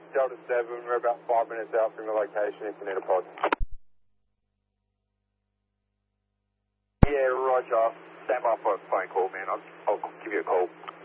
Delta 7, we're about 5 minutes out from the location if you need a pod. Yeah, roger. Stand by for a phone call, man. I'll give you a call.